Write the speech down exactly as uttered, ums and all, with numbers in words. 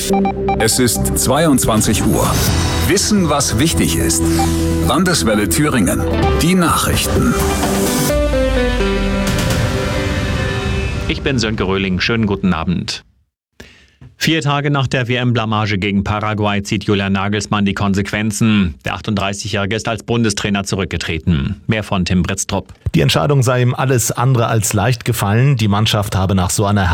Es ist zweiundzwanzig Uhr. Wissen, was wichtig ist. Landeswelle Thüringen. Die Nachrichten. Ich bin Sönke Röhling. Schönen guten Abend. Vier Tage nach der W M-Blamage gegen Paraguay zieht Julian Nagelsmann die Konsequenzen. Der achtunddreißigjährige ist als Bundestrainer zurückgetreten. Mehr von Tim Britztrup. Die Entscheidung sei ihm alles andere als leicht gefallen. Die Mannschaft habe nach so einer